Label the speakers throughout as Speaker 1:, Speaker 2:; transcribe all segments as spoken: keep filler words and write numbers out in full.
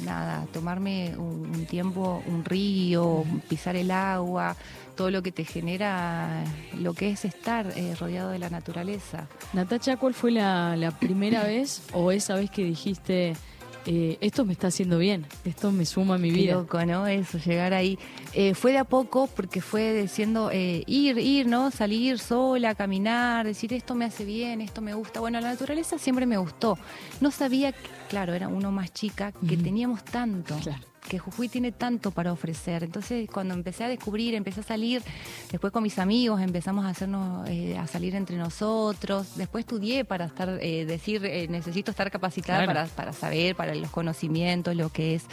Speaker 1: nada, tomarme un, un tiempo, un río, pisar el agua, todo lo que te genera lo que es estar eh, rodeado de la naturaleza.
Speaker 2: Natacha, ¿cuál fue la, la primera vez o esa vez que dijiste, eh, esto me está haciendo bien, esto me suma a mi
Speaker 1: Qué
Speaker 2: vida?
Speaker 1: loco, ¿no? Eso, llegar ahí. Eh, fue de a poco porque fue diciendo eh, ir, ir, ¿no? Salir sola, caminar, decir esto me hace bien, esto me gusta. Bueno, la naturaleza siempre me gustó. No sabía, que, claro, era uno más chica, que
Speaker 2: Uh-huh.
Speaker 1: teníamos tanto.
Speaker 2: Claro.
Speaker 1: Que Jujuy tiene tanto para ofrecer. Entonces, cuando empecé a descubrir, empecé a salir, después con mis amigos empezamos a hacernos, eh, a salir entre nosotros. Después estudié para estar, eh, decir, eh, necesito estar capacitada
Speaker 2: Claro.
Speaker 1: para, para saber, para los conocimientos, lo que es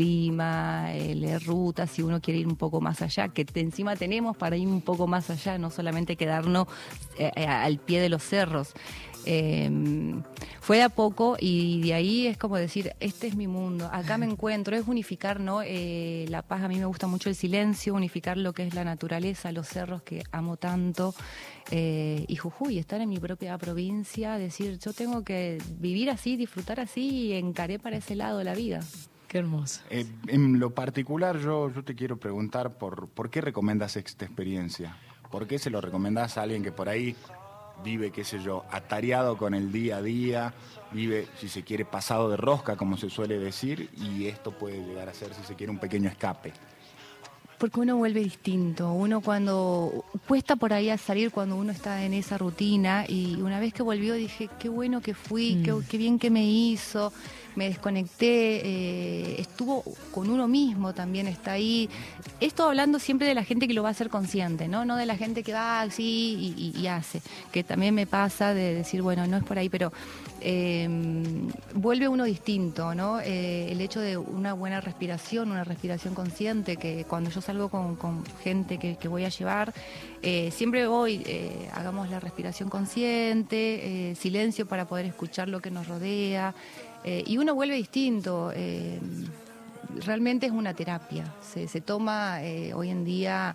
Speaker 1: clima, eh, leer rutas, si uno quiere ir un poco más allá, que te, encima tenemos para ir un poco más allá, no solamente quedarnos eh, al pie de los cerros. Eh, fue de a poco y de ahí es como decir, este es mi mundo, acá me encuentro, es unificar, ¿no? Eh, la paz, a mí me gusta mucho el silencio, unificar lo que es la naturaleza, los cerros que amo tanto, eh, y Jujuy, estar en mi propia provincia, decir, yo tengo que vivir así, disfrutar así y encaré para ese lado la vida.
Speaker 2: Qué hermoso.
Speaker 3: Eh, en lo particular, yo, yo te quiero preguntar por, ¿por qué recomiendas esta experiencia? ¿Por qué se lo recomendás a alguien que por ahí vive, qué sé yo, atareado con el día a día, vive, si se quiere, pasado de rosca, como se suele decir, y esto puede llegar a ser, si se quiere, un pequeño escape?
Speaker 1: Porque uno vuelve distinto, uno cuando cuesta por ahí a salir cuando uno está en esa rutina, y una vez que volvió dije, qué bueno que fui, mm. qué, qué bien que me hizo, me desconecté, eh, estuvo con uno mismo también, está ahí. Esto hablando siempre de la gente que lo va a hacer consciente, no, no de la gente que va así y, y, y hace, que también me pasa de decir, bueno, no es por ahí, pero eh, vuelve uno distinto, ¿no? Eh, el hecho de una buena respiración, una respiración consciente, que cuando yo salgo con, con gente que, que voy a llevar, eh, siempre voy, eh, hagamos la respiración consciente, eh, silencio para poder escuchar lo que nos rodea, eh, y uno vuelve distinto. Eh, realmente es una terapia, se, se toma eh, hoy en día,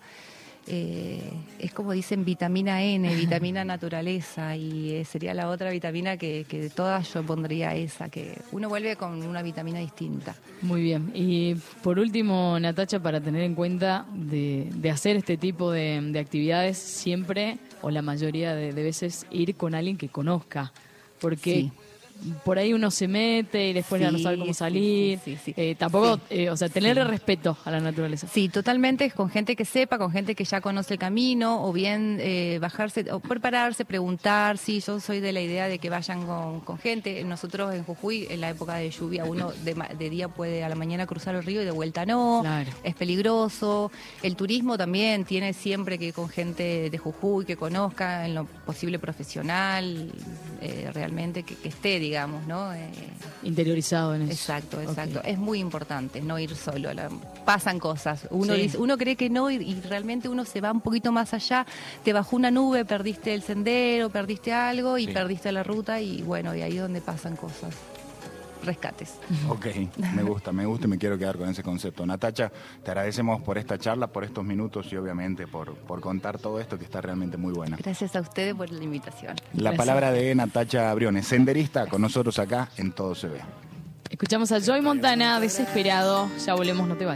Speaker 1: eh, es como dicen vitamina N, vitamina naturaleza, y eh, sería la otra vitamina que, que de todas yo pondría esa, que uno vuelve con una vitamina distinta.
Speaker 2: Muy bien. Y por último, Natacha, para tener en cuenta de, de hacer este tipo de, de actividades, siempre o la mayoría de, de veces ir con alguien que conozca, porque sí. Por ahí uno se mete y después sí, ya no sabe cómo salir. Sí, sí, sí, sí. Eh, tampoco, sí. eh, o sea, tenerle sí. respeto a la naturaleza.
Speaker 1: Sí, totalmente, con gente que sepa, con gente que ya conoce el camino, o bien eh, bajarse, o prepararse, preguntar. Sí, yo soy de la idea de que vayan con, con gente. Nosotros en Jujuy, en la época de lluvia, uno de, de día puede a la mañana cruzar el río y de vuelta no.
Speaker 2: Claro.
Speaker 1: Es peligroso. El turismo también tiene siempre que ir con gente de Jujuy que conozca en lo posible profesional, eh, realmente que, que esté, digamos. digamos, ¿no? Eh,
Speaker 2: interiorizado en eso.
Speaker 1: Exacto, exacto. Okay. Es muy importante no ir solo. La, pasan cosas. Uno
Speaker 2: sí.
Speaker 1: dice, uno cree que no y, y realmente uno se va un poquito más allá. Te bajó una nube, perdiste el sendero, perdiste algo y sí. perdiste la ruta y bueno, de ahí es donde pasan cosas. Rescates.
Speaker 3: Ok, me gusta, me gusta y me quiero quedar con ese concepto. Natacha, te agradecemos por esta charla, por estos minutos y obviamente por, por contar todo esto que está realmente muy buena.
Speaker 1: Gracias a ustedes por la invitación.
Speaker 3: La
Speaker 1: Gracias.
Speaker 3: Palabra de Natacha Briones, senderista, con nosotros acá en Todo Se Ve.
Speaker 2: Escuchamos a Joy Montana, Desesperado. Ya volvemos, no te vayas.